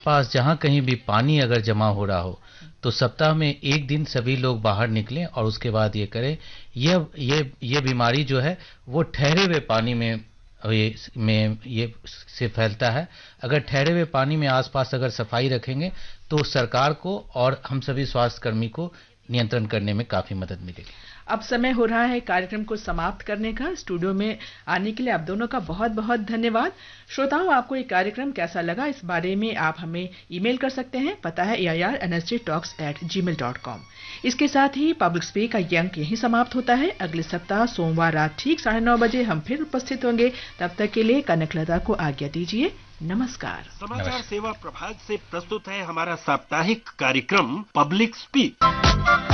पास जहाँ कहीं भी पानी अगर जमा हो रहा हो तो सप्ताह में एक दिन सभी लोग बाहर निकलें और उसके बाद ये करें। ये बीमारी जो है वो ठहरे हुए पानी ये से फैलता है। अगर ठहरे हुए पानी में आसपास अगर सफाई रखेंगे तो सरकार को और हम सभी स्वास्थ्यकर्मी को नियंत्रण करने में काफी मदद मिलेगी। अब समय हो रहा है कार्यक्रम को समाप्त करने का। स्टूडियो में आने के लिए आप दोनों का बहुत बहुत धन्यवाद। श्रोताओं, आपको ये कार्यक्रम कैसा लगा इस बारे में आप हमें ईमेल कर सकते हैं। पता है airnsgtalks@gmail.com। इसके साथ ही पब्लिक स्पीक का ये अंक यहीं समाप्त होता है। अगले सप्ताह सोमवार रात ठीक 9:30 बजे हम फिर उपस्थित होंगे। तब तक के लिए कनकलता को आज्ञा दीजिए। नमस्कार। समाचार सेवा प्रभाग से प्रस्तुत है हमारा साप्ताहिक कार्यक्रम पब्लिक स्पीक।